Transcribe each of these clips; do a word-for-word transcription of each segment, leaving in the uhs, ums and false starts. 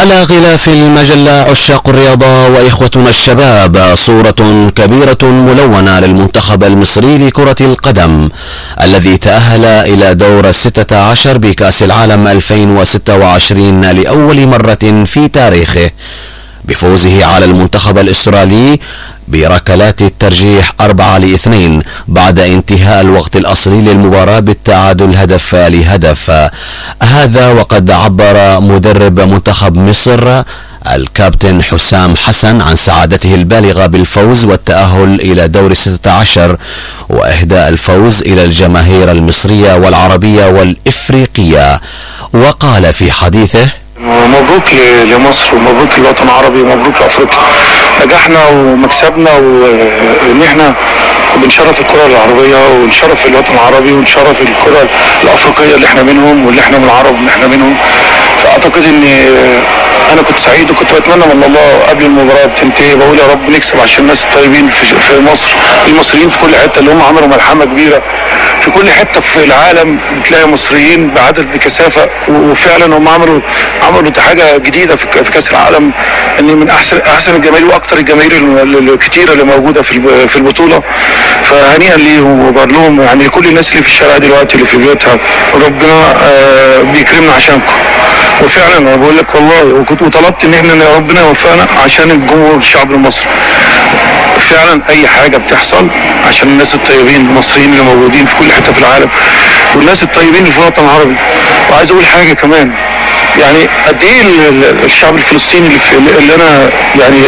على غلاف المجلة عشاق الرياضة وإخوتنا الشباب صورة كبيرة ملونة للمنتخب المصري لكرة القدم الذي تأهل إلى دور الستة عشر بكأس العالم ألفين وستة وعشرين لأول مرة في تاريخه بفوزه على المنتخب الأسترالي بركلات الترجيح أربعة لاثنين بعد انتهاء الوقت الأصلي للمباراة بالتعادل هدف لهدف. هذا وقد عبر مدرب منتخب مصر الكابتن حسام حسن عن سعادته البالغة بالفوز والتأهل إلى دور الستة عشر وإهداء الفوز إلى الجماهير المصرية والعربية والإفريقية. وقال في حديثه: مبروك لمصر ومبروك للوطن العربي ومبروك لأفريقيا. نجحنا ومكسبنا وإن احنا بنشرف الكرة العربية ونشرف الوطن العربي ونشرف الكرة الأفريقية اللي احنا منهم واللي احنا من العرب اللي احنا منهم. فأعتقد إن أنا كنت سعيد وكنت بتمنى من الله قبل المباراة بتنتهي بقول يا رب نكسب عشان الناس الطيبين في مصر، المصريين في كل حتة اللي هم عملوا ملحمة كبيرة في كل حتة في العالم بتلاقي مصريين بعدد بكثافة، وفعلا هم عملوا عملوا حاجة جديدة في كأس العالم ان من احسن احسن الجماهير واكثر الجماهير الكتيرة اللي موجودة في في البطولة. فهنيئا ليهم وبقول لهم يعني كل الناس اللي في الشارع دلوقتي اللي في بيوتها ربنا بيكرمنا عشانكم. وفعلا انا بقول لك والله وكنت وطلبت ان احنا ربنا يوفقنا عشان الجمهور الشعب المصري. فعلا اي حاجه بتحصل عشان الناس الطيبين المصريين اللي موجودين في كل حته في العالم والناس الطيبين اللي في الوطن العربي. وعايز اقول حاجه كمان، يعني قد ايه الشعب الفلسطيني اللي, اللي انا يعني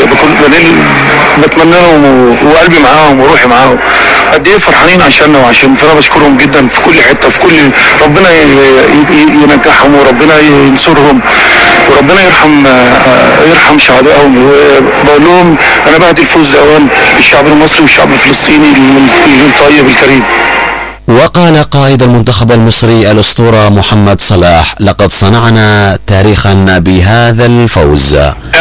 بتمنى لهم وقلبي معاهم وروحي معاهم قد ايه فرحانين عشاننا وعشان، فانا بشكرهم جدا في كل حته في كل ربنا ينجحهم وربنا ينصرهم وربنا يرحم يرحم شهدائهم. وبقول لهم انا بهدي الفوز الاول للشعب المصري والشعب الفلسطيني الطيب الكريم. وقال قائد المنتخب المصري الأسطورة محمد صلاح: لقد صنعنا تاريخا بهذا الفوز.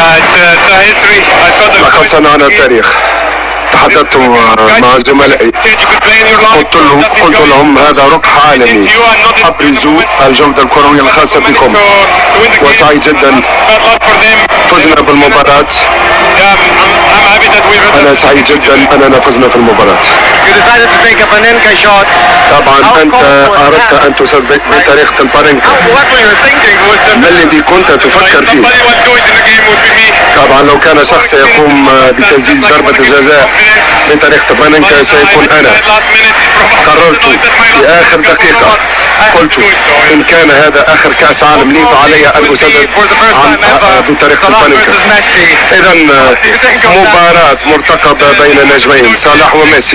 لقد صنعنا تاريخ. تحدثت مع زملائي قلت لهم قلت لهم هذا ركح عالمي، ابرزوا الجودة الكروية الخاصة بكم. وسعيد جدا فزنا بالمباراة. أنا سعيد جدا أننا فزنا في المباراة. طبعا أنت أردت أن تثبت بطريقة البارينكا. ما الذي كنت تفكر فيه؟ طبعا لو كان شخص يقوم بتسديد ضربة الجزاء بطريقة البارينكا سيكون أنا. قررت في آخر دقيقة قلت إن كان هذا آخر كأس عالم لي فعلي أن أسدد بطريقة البارينكا. إذا مباراة مرتقبة بين نجمين صلاح وميسي.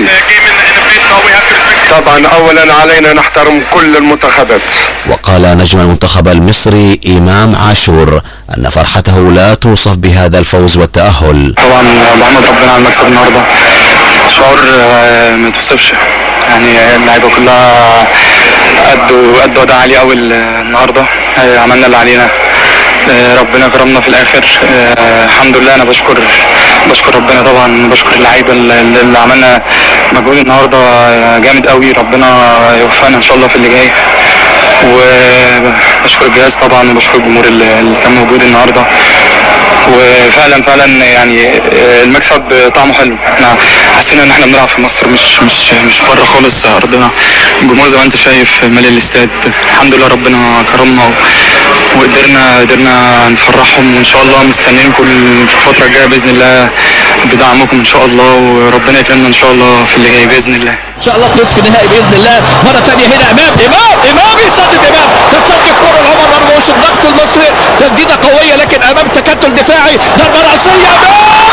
طبعا أولا علينا نحترم كل المنتخبات. وقال نجم المنتخب المصري إمام عاشور أن فرحته لا توصف بهذا الفوز والتأهل. طبعا بحمد ربنا على المكسب النهارده، شعور ما يتوصفش. يعني اللعيبه كلها أدوا أدوا أداء عالي أوي النهارده، عملنا اللي علينا، ربنا كرمنا في الآخر. الحمد لله. أنا بشكر بشكر ربنا طبعا، بشكر اللعيبه اللي عملنا مجهود النهارده جامد قوي. ربنا يوفقنا إن شاء الله في اللي جاي. وبشكر الجهاز طبعا وبشكر الجمهور اللي كان موجود النهارده. وفعلا فعلا يعني المكسب طعمه حلو. احنا حسينا ان احنا بنلعب في مصر مش مش مش بره خالص ارضنا. الجمهور زي ما انت شايف مالي الاستاد. الحمد لله ربنا كرمنا وقدرنا قدرنا نفرحهم. وان شاء الله مستنيينكم في الفتره الجايه باذن الله بدعمكم ان شاء الله، وربنا يكرمنا ان شاء الله في اللي جاي باذن الله. ان شاء الله نصف النهائي باذن الله. مره ثانيه هنا امام امام امام يسدد امام ترتد الكره لعمر مرموش. الضغط المصري تسديده قويه لكن امام تكتل دفاعي. ضربه راسيه امام